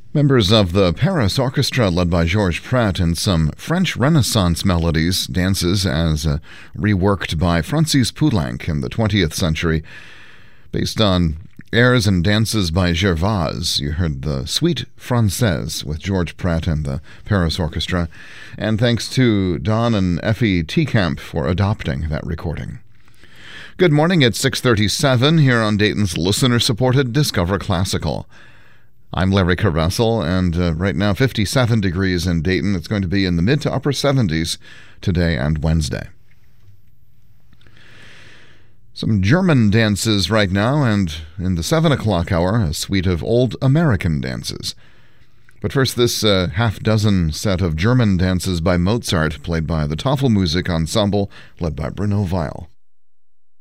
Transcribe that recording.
Members of the Paris Orchestra, led by Georges Prat, and some French Renaissance melodies, dances as reworked by Francis Poulenc in the 20th century, based on airs and dances by Gervase. You heard the Suite Française with Georges Prat and the Paris Orchestra, and thanks to Don and Effie Teekamp for adopting that recording. Good morning, it's 6:37 here on Dayton's listener-supported Discover Classical. I'm Larry Caressel, and right now 57 degrees in Dayton. It's going to be in the mid to upper 70s today and Wednesday. Some German dances right now, and in the 7 o'clock hour, a suite of old American dances. But first, this half-dozen set of German dances by Mozart, played by the Tafelmusik Ensemble, led by Bruno Weil.